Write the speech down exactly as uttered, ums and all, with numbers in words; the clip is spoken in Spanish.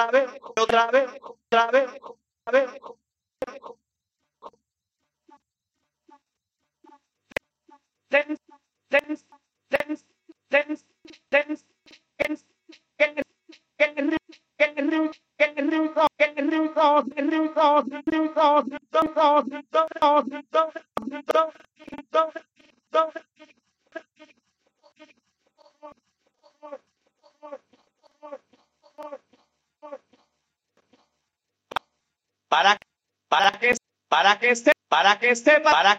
vez, otra vez, otra vez, otra vez. Dance, dance, dance, dance, dance, dance, dance. Para, para que, para que esté, para que esté, para